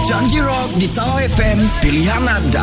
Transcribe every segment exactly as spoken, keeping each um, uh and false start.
Janji Rock di Tawau F M, pilihan anda.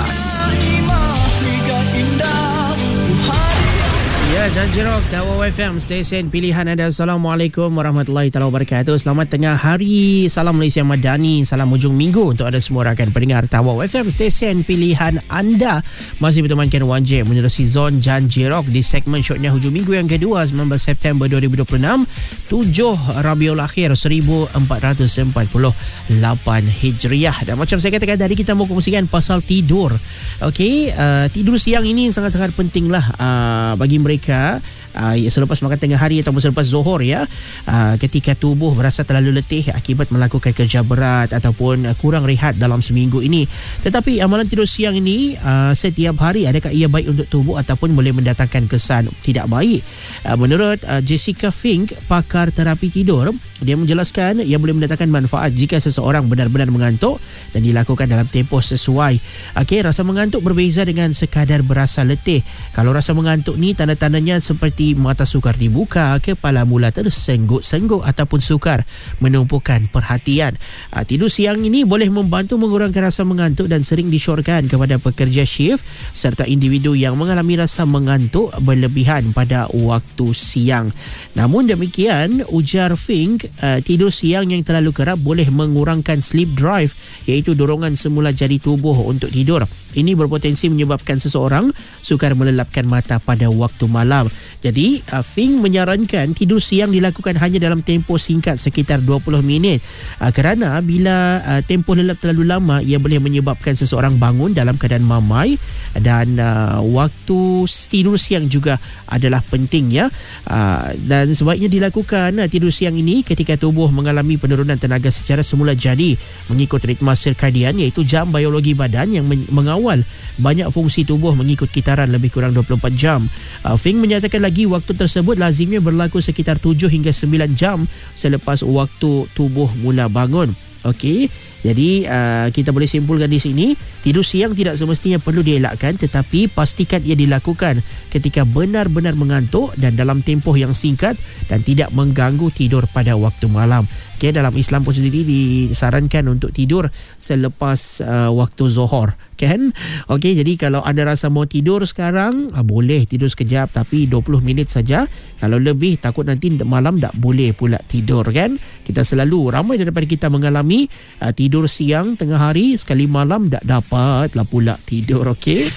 Ya, Janji Rock, Tawau F M, stesen pilihan anda. Assalamualaikum warahmatullahi taala wabarakatuh. Selamat tengah hari, salam Malaysia Madani, salam hujung minggu untuk anda semua rakan pendengar Tawau F M, stesen pilihan anda. Masih bertemankan Wan J menerusi zon Janji Rock di segmen shortnya hujung minggu yang kedua, sembilan belas September dua ribu dua puluh enam, tujuh Rabiul Akhir seribu empat ratus empat puluh lapan Hijriah. Dan macam saya katakan tadi, kita mau kongsikan pasal tidur. Okey, uh, tidur siang ini sangat-sangat pentinglah uh, bagi mereka Uh, selepas makan tengah hari ataupun selepas Zohor, ya, uh, ketika tubuh berasa terlalu letih akibat melakukan kerja berat ataupun uh, kurang rehat dalam seminggu ini. Tetapi amalan tidur siang ini uh, setiap hari, adakah ia baik untuk tubuh ataupun boleh mendatangkan kesan tidak baik? Uh, menurut uh, Jessica Fink, pakar terapi tidur, dia menjelaskan ia boleh mendatangkan manfaat jika seseorang benar-benar mengantuk dan dilakukan dalam tempoh sesuai. Okey, rasa mengantuk berbeza dengan sekadar berasa letih. Kalau rasa mengantuk ni tanda-tandanya seperti mata sukar dibuka, kepala mula tersengguk-sengguk ataupun sukar menumpukan perhatian. Uh, tidur siang ini boleh membantu mengurangkan rasa mengantuk dan sering disyorkan kepada pekerja shift serta individu yang mengalami rasa mengantuk berlebihan pada waktu siang. Namun demikian, ujar Fink, uh, tidur siang yang terlalu kerap boleh mengurangkan sleep drive, iaitu dorongan semula jadi tubuh untuk tidur. Ini berpotensi menyebabkan seseorang sukar melelapkan mata pada waktu malam. Jadi, uh, Fing menyarankan tidur siang dilakukan hanya dalam tempoh singkat sekitar dua puluh minit. Uh, kerana bila uh, tempoh lelap terlalu lama, ia boleh menyebabkan seseorang bangun dalam keadaan mamai, dan uh, waktu tidur siang juga adalah penting, ya. Uh, dan sebaiknya dilakukan uh, tidur siang ini ketika tubuh mengalami penurunan tenaga secara semula jadi mengikut ritma sirkadian, iaitu jam biologi badan yang men- mengawal banyak fungsi tubuh mengikut kitaran lebih kurang dua puluh empat jam. Uh, Fing menyatakan lagi waktu tersebut lazimnya berlaku sekitar tujuh hingga sembilan jam selepas waktu tubuh mula bangun. Okey, jadi uh, kita boleh simpulkan di sini, tidur siang tidak semestinya perlu dielakkan, tetapi pastikan ia dilakukan ketika benar-benar mengantuk dan dalam tempoh yang singkat dan tidak mengganggu tidur pada waktu malam. Okay, dalam Islam pun sendiri disarankan untuk tidur selepas uh, waktu Zohor, kan? Okey, jadi kalau anda rasa mau tidur sekarang, uh, boleh tidur sekejap, tapi dua puluh minit saja. Kalau lebih, takut nanti malam tak boleh pula tidur, kan? Kita selalu, ramai daripada kita mengalami uh, tidur siang tengah hari, sekali malam tak dapatlah pula tidur. Okey.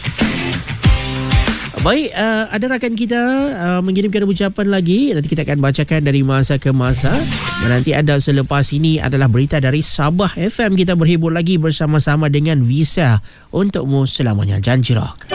Baik, uh, ada rakan kita uh, mengirimkan ucapan lagi. Nanti kita akan bacakan dari masa ke masa. Dan nanti ada selepas ini adalah berita dari Sabah F M. Kita berhibur lagi bersama-sama dengan Visa untukmu selamanya. Janji Rock.